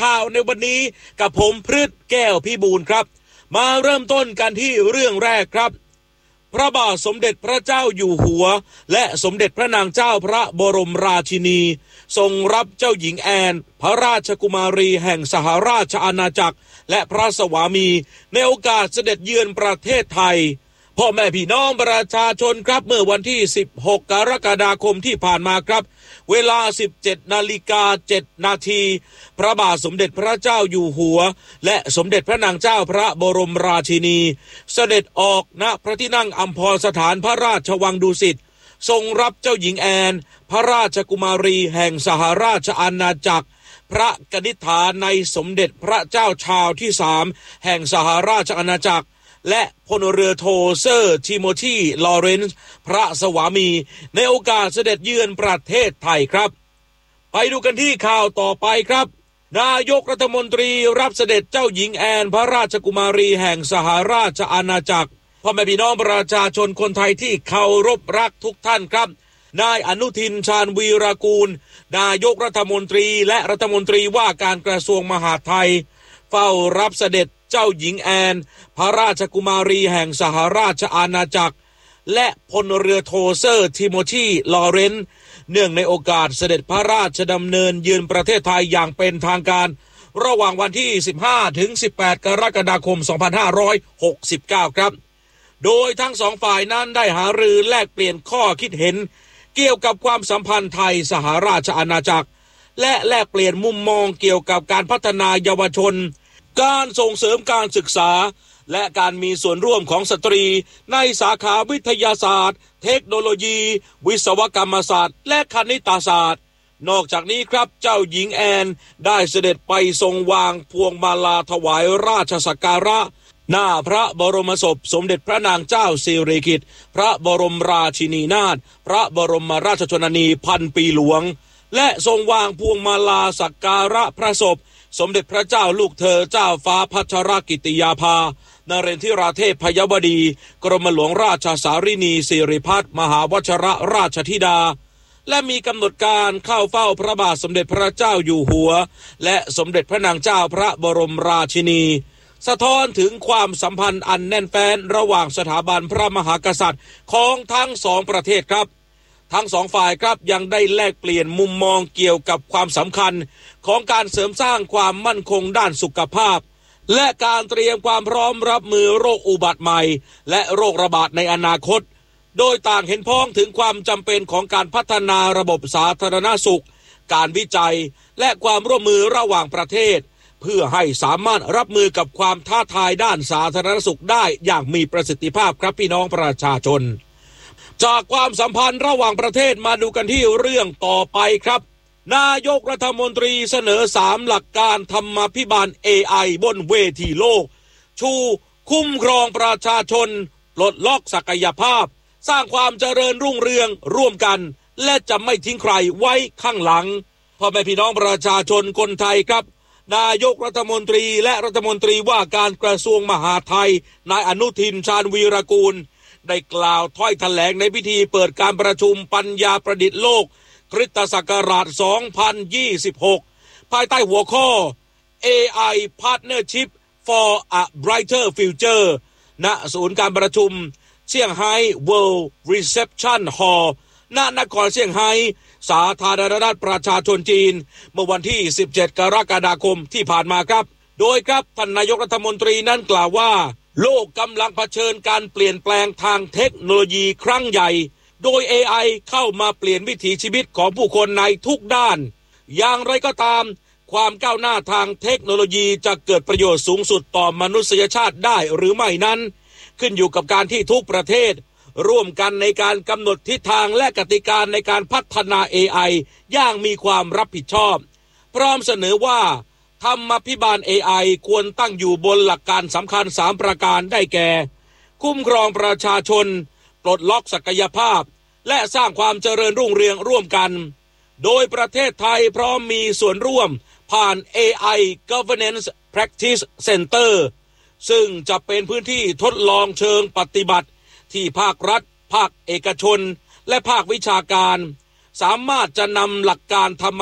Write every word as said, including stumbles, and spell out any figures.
ข่าวในวันนี้กับผมพฤทธิ์แก้วพิบูลครับมาเริ่มต้นกันที่เรื่องแรกครับพระบาทสมเด็จพระเจ้าอยู่หัวและสมเด็จพระนางเจ้าพระบรมราชินีทรงรับเจ้าหญิงแอนพระราชกุมารีแห่งสหราชอาณาจักรและพระสวามีในโอกาสเสด็จเยือนประเทศไทยพ่อแม่พี่น้องประชาชนครับเมื่อวันที่สิบหกกรกฎาคมที่ผ่านมาครับเวลา สิบเจ็ดนาฬิกาเจ็ดนาทีพระบาทสมเด็จพระเจ้าอยู่หัวและสมเด็จพระนางเจ้าพระบรมราชินีเสด็จออกณพระที่นั่งอัมพรสถานพระราชวังดุสิตทรงรับเจ้าหญิงแอนพระราชกุมารีแห่งสหราชอาณาจักรพระกนิษฐาในสมเด็จพระเจ้าชาวที่สามแห่งสหราชอาณาจักรและพลเรือโทเซอร์ทิโมธีลอเรนซ์พระสวามีในโอกาสเสด็จเยือนประเทศไทยครับไปดูกันที่ข่าวต่อไปครับนายกรัฐมนตรีรับเสด็จเจ้าหญิงแอนพระราชกุมารีแห่งสหราชอาณาจักรพ่อแม่พี่น้องประชาชนคนไทยที่เคารพรักทุกท่านครับนายอนุทินชาญวีรกูลนายกรัฐมนตรีและรัฐมนตรีว่าการกระทรวงมหาดไทยเฝ้ารับเสด็จเจ้าหญิงแอนพระราชกุมารีแห่งสหราชอาณาจักรและพลเรือโทเซอร์ทิโมธีลอเรนซ์เนื่องในโอกาสเสด็จพระราชดำเนินเยือนประเทศไทยอย่างเป็นทางการระหว่างวันที่สิบห้าถึงสิบแปดกรกฎาคมสองพันห้าร้อยหกสิบเก้าครับโดยทั้งสองฝ่ายนั้นได้หารือแลกเปลี่ยนข้อคิดเห็นเกี่ยวกับความสัมพันธ์ไทยสหราชอาณาจักรและแลกเปลี่ยนมุมมองเกี่ยวกับการพัฒนาเยาวชนการส่งเสริมการศึกษาและการมีส่วนร่วมของสตรีในสาขาวิทยาศาสตร์เทคโนโลยีวิศวกรรมศาสตร์และคณิตศาสตร์นอกจากนี้ครับเจ้าหญิงแอนได้เสด็จไปทรงวางพวงมาลาถวายราชสักการะหน้าพระบรมศพสมเด็จพระนางเจ้าสิริกิติ์พระบรมราชินีนาถพระบรมราชชนนีพันปีหลวงและทรงวางพวงมาลาสักการะพระศพสมเด็จพระเจ้าลูกเธอเจ้าฟ้าพัชรกิติยาภานเรนทิราเทพพยวดีกรมหลวงราชสารินีสิริพัฒน์มหาวชิรราชธิดาและมีกำหนดการเข้าเฝ้าพระบาทสมเด็จพระเจ้าอยู่หัวและสมเด็จพระนางเจ้าพระบรมราชินีสะท้อนถึงความสัมพันธ์อันแน่นแฟ้นระหว่างสถาบันพระมหากษัตริย์ของทั้งสองประเทศครับทั้งสองฝ่ายครับยังได้แลกเปลี่ยนมุมมองเกี่ยวกับความสำคัญของการเสริมสร้างความมั่นคงด้านสุขภาพและการเตรียมความพร้อมรับมือโรคอุบัติใหม่และโรคระบาดในอนาคตโดยต่างเห็นพ้องถึงความจำเป็นของการพัฒนาระบบสาธารณสุขการวิจัยและความร่วมมือระหว่างประเทศเพื่อให้สามารถรับมือกับความท้าทายด้านสาธารณสุขได้อย่างมีประสิทธิภาพครับพี่น้องประชาชนจากความสัมพันธ์ระหว่างประเทศมาดูกันที่เรื่องต่อไปครับนายกรัฐมนตรีเสนอสามหลักการธรรมาภิบาล เอ ไอ บนเวทีโลกชูคุ้มครองประชาชนปลดล็อกศักยภาพสร้างความเจริญรุ่งเรืองร่วมกันและจะไม่ทิ้งใครไว้ข้างหลังพ่อแม่พี่น้องประชาชนคนไทยครับนายกรัฐมนตรีและรัฐมนตรีว่าการกระทรวงมหาดไทยนายอนุทินชาญวีรกูลได้กล่าวถ้อยแถลงในพิธีเปิดการประชุมปัญญาประดิษฐ์โลกคริสตศักราชสองพันยี่สิบหกภายใต้หัวข้อ เอ ไอ Partnership for a Brighter Future ณศูนย์การประชุมเซี่ยงไฮ้ World Reception Hall ณนครเซี่ยงไฮ้สาธารณรัฐประชาชนจีนเมื่อวันที่สิบเจ็ดกรกฎาคมที่ผ่านมาครับโดยครับท่านนายกรัฐมนตรีนั้นกล่าวว่าโลกกำลังเผชิญการเปลี่ยนแปลงทางเทคโนโลยีครั้งใหญ่โดย เอ ไอ เข้ามาเปลี่ยนวิถีชีวิตของผู้คนในทุกด้านอย่างไรก็ตามความก้าวหน้าทางเทคโนโลยีจะเกิดประโยชน์สูงสุดต่อมนุษยชาติได้หรือไม่นั้นขึ้นอยู่กับการที่ทุกประเทศร่วมกันในการกำหนดทิศทางและกติกาในการพัฒนา เอ ไอ อย่างมีความรับผิดชอบพร้อมเสนอว่าธรรมาภิบาล เอ ไอ ควรตั้งอยู่บนหลักการสำคัญสามประการได้แก่คุ้มครองประชาชนปลดล็อกศักยภาพและสร้างความเจริญรุ่งเรืองร่วมกันโดยประเทศไทยพร้อมมีส่วนร่วมผ่าน เอ ไอ Governance Practice Center ซึ่งจะเป็นพื้นที่ทดลองเชิงปฏิบัติที่ภาครัฐภาคเอกชนและภาควิชาการสามารถจะนำหลักการธรรม